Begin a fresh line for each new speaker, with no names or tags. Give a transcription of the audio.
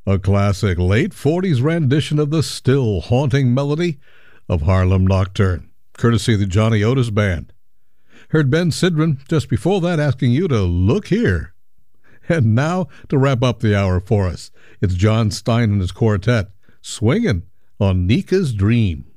A classic late 40s rendition of the still haunting melody of Harlem Nocturne, courtesy of the Johnny Otis Band. Heard Ben Sidran just before that asking you to look here. And now, to wrap up the hour for us, it's John Stein and his quartet, swinging on Nika's Dream.